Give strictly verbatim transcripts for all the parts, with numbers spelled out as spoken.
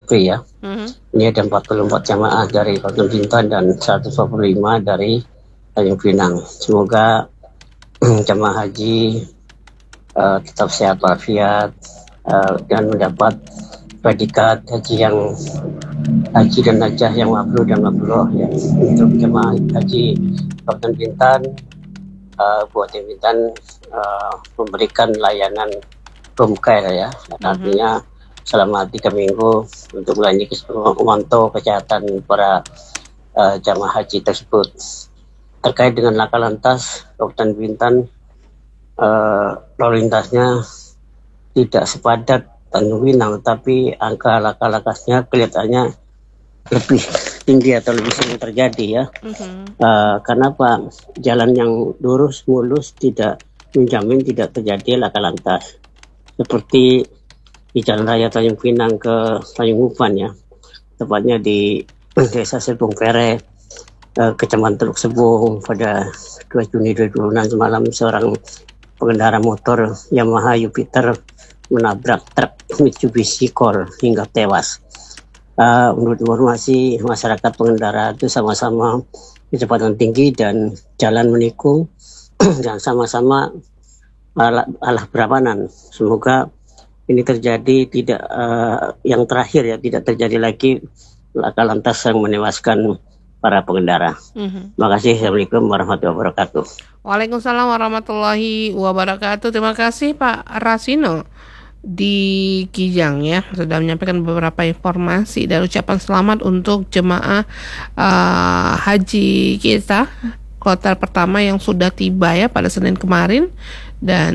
free ya. Mm-hmm. Ini ada empat puluh empat jamaah dari Kabupaten Bintan dan seratus dua puluh lima dari Tanjung Pinang. Semoga jamaah haji uh, tetap sehat walafiat uh, dan mendapat predikat haji yang haji dan hajah yang mabrur dan mabrur ya. Untuk jemaah haji Kabupaten Bintan, uh, Kabupaten Bintan uh, memberikan layanan home care ya, mm-hmm. artinya selama tiga minggu untuk melayani memantau kesehatan para uh, jemaah haji tersebut. Terkait dengan laka lantas Kabupaten Bintan, uh, lalu lintasnya tidak sepadat Tanjung Pinang, tapi angka laka lantasnya kelihatannya lebih tinggi atau lebih sering terjadi ya. Mm-hmm. Uh, karena apa? Jalan yang lurus mulus tidak menjamin tidak terjadi laka lantas. Seperti di Jalan Raya Tanjung Pinang ke Tanjung Uban ya, tepatnya di Desa Selbung Pere, uh, Kecamatan Teluk Sebung pada dua Juni dua ribu dua puluh enam semalam seorang pengendara motor Yamaha Jupiter menabrak truk Mitsubishi Colt hingga tewas. Uh, menurut informasi masyarakat pengendara itu sama-sama kecepatan tinggi dan jalan menikung dan sama-sama alah, alah berapanan. Semoga ini terjadi tidak uh, yang terakhir ya, tidak terjadi lagi laka lantas yang menewaskan para pengendara. Mm-hmm. Terima kasih. Assalamualaikum warahmatullahi wabarakatuh. Waalaikumsalam warahmatullahi wabarakatuh. Terima kasih Pak Rasino di Kijang ya, sudah menyampaikan beberapa informasi dan ucapan selamat untuk jemaah uh, haji kita kloter pertama yang sudah tiba ya pada Senin kemarin dan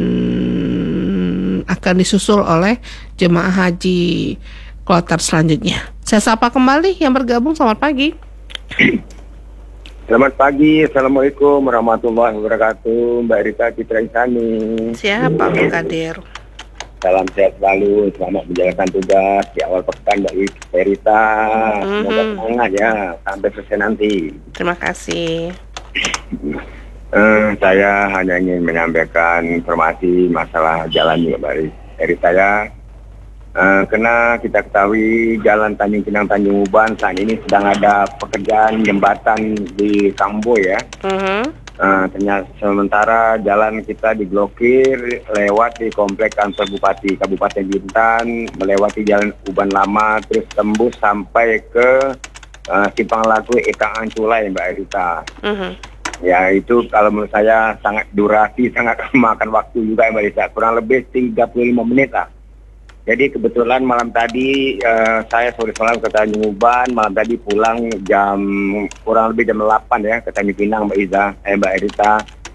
akan disusul oleh jemaah haji kloter selanjutnya. Saya sapa kembali yang bergabung, selamat pagi. Selamat pagi, Assalamualaikum warahmatullahi wabarakatuh, Mbak Rita Citra Insani. Siapa Pak Kadir? Salam sehat selalu, selamat menjalankan tugas di awal pekan Mbak Rita. Mm-hmm. Semoga semangat ya sampai selesai nanti. Terima kasih. uh, Saya hanya ingin menyampaikan informasi masalah jalan juga Mbak Rita ya. Uh, karena kita ketahui jalan Tanjung Pinang Tanjung Uban saat ini sedang ada pekerjaan jembatan di Sambo ya. Mm-hmm. Uh, ternyata sementara jalan kita diblokir lewat di komplek kantor Bupati Kabupaten Bintan, melewati jalan Uban Lama, terus tembus sampai ke uh, Simpang Lagu Ekang Anculai Mbak Rita. Uh-huh. Ya itu kalau menurut saya sangat durasi, sangat memakan waktu juga Mbak Rita, kurang lebih tiga puluh lima menit lah. Jadi kebetulan malam tadi uh, saya sore malam ke Tanjung Uban, malam tadi pulang jam kurang lebih jam delapan ya ke Tanjung Pinang Mbak Iza, eh Mbak Rita.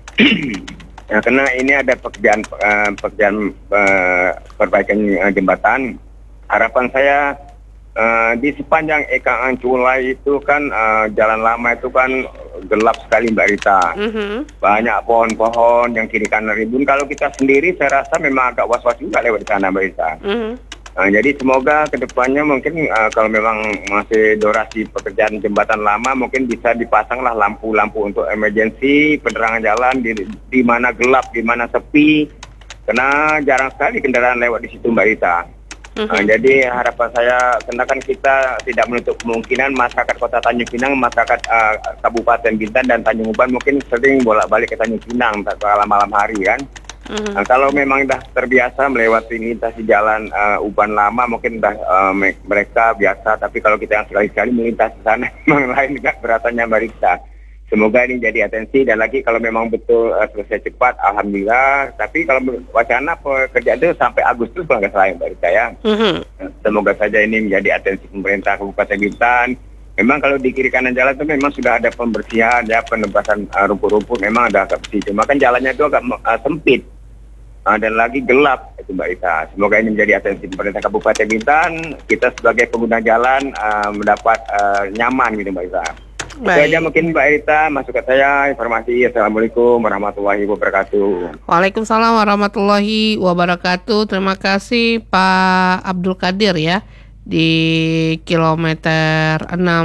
Nah, karena ini ada pekerjaan uh, pekerjaan uh, perbaikan uh, jembatan. Harapan saya uh, di sepanjang Ekang Anculai itu kan uh, jalan lama itu kan gelap sekali Mbak Rita. Mm-hmm. Banyak pohon-pohon yang kiri kanan ribun. Kalau kita sendiri saya rasa memang agak was-was juga lewat di sana Mbak Rita. Mm-hmm. Nah, jadi semoga kedepannya mungkin uh, kalau memang masih durasi pekerjaan jembatan lama mungkin bisa dipasanglah lampu-lampu untuk emergency, penerangan jalan di, di mana gelap, di mana sepi. Karena jarang sekali kendaraan lewat di situ Mbak Rita. Uh-huh. Nah, jadi harapan saya, karena kan kita tidak menutup kemungkinan masyarakat Kota Tanjung Pinang, masyarakat uh, Kabupaten Bintan dan Tanjung Uban mungkin sering bolak-balik ke Tanjung Pinang pada malam hari kan. Uh-huh. Nah, kalau memang dah terbiasa melewati lintas di jalan uh, Uban Lama mungkin dah uh, me- mereka biasa, tapi kalau kita yang sekali-sekali melintas di sana memang lain juga beratannya Mbak Rita. Semoga ini jadi atensi dan lagi kalau memang betul uh, selesai cepat, alhamdulillah. Tapi kalau wacana pekerjaan itu sampai Agustus kalau nggak salah Mbak Rita ya. Mm-hmm. Semoga saja ini menjadi atensi pemerintah Kabupaten Bintan. Memang kalau di kiri kanan jalan itu memang sudah ada pembersihan ya, penebasan uh, rumput-rumput memang ada agak bersih. Cuma kan jalannya itu agak uh, sempit uh, dan lagi gelap itu Mbak Rita. Semoga ini menjadi atensi pemerintah Kabupaten Bintan. Kita sebagai pengguna jalan uh, mendapat uh, nyaman gitu Mbak Rita. Itu aja mungkin Mbak Rita, masuk ke saya informasi. Assalamualaikum warahmatullahi wabarakatuh. Waalaikumsalam warahmatullahi wabarakatuh. Terima kasih Pak Abdul Qadir ya di kilometer enam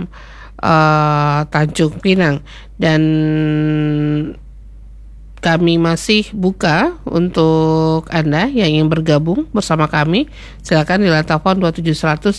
uh, Tanjung Pinang. Dan kami masih buka untuk Anda yang ingin bergabung bersama kami. Silakan di telepon dua tujuh seratus